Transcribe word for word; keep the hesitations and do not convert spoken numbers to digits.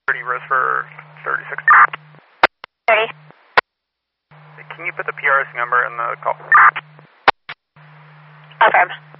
thirty, rose for thirty-six. thirty. Can you put the P R S number in the call? Affirm.